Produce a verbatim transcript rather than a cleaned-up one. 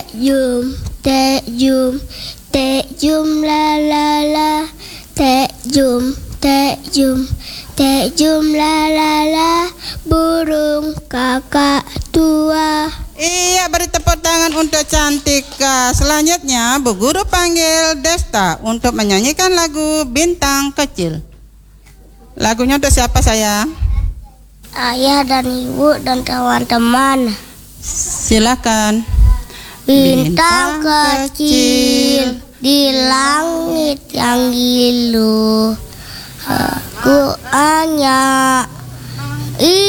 Teyum, teyum, teyum la la la. Teyum, teyum, teyum la la la. Burung kakak tua. Iya, beri tepuk tangan untuk Cantika. Selanjutnya, Bu Guru panggil Desta untuk menyanyikan lagu Bintang Kecil. Lagunya untuk siapa, sayang? Ayah dan ibu dan teman-teman. Silakan. Bintang kecil di langit yang gilu, aku hanya